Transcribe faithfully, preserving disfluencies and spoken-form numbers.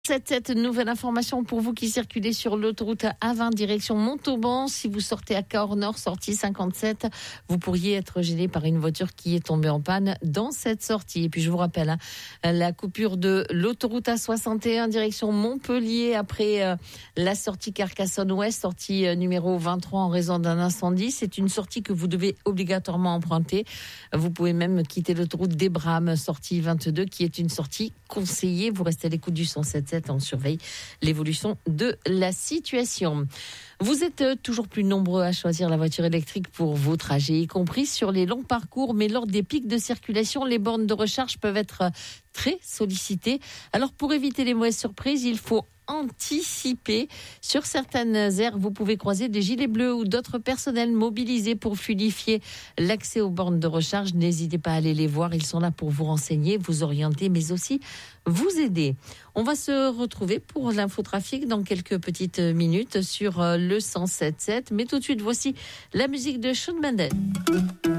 Cette, cette nouvelle information pour vous qui circulez sur l'autoroute A vingt direction Montauban. Si vous sortez à Cahors Nord, sortie cinquante-sept, vous pourriez être gêné par une voiture qui est tombée en panne dans cette sortie. Et puis je vous rappelle, hein, la coupure de l'autoroute A soixante et un direction Montpellier après euh, la sortie Carcassonne-Ouest, sortie euh, numéro vingt-trois en raison d'un incendie. C'est une sortie que vous devez obligatoirement emprunter. Vous pouvez même quitter l'autoroute des Brames, sortie vingt-deux, qui est une sortie conseillée. Vous restez à l'écoute du cent sept. On surveille l'évolution de la situation. Vous êtes toujours plus nombreux à choisir la voiture électrique pour vos trajets, y compris sur les longs parcours, mais lors des pics de circulation, les bornes de recharge peuvent être très sollicitées. Alors pour éviter les mauvaises surprises, il faut anticiper. Sur certaines aires, vous pouvez croiser des gilets bleus ou d'autres personnels mobilisés pour fluidifier l'accès aux bornes de recharge. N'hésitez pas à aller les voir. Ils sont là pour vous renseigner, vous orienter, mais aussi vous aider. On va se retrouver pour l'infotrafic dans quelques petites minutes sur le cent sept virgule sept. Mais tout de suite, voici la musique de Shawn Mendes.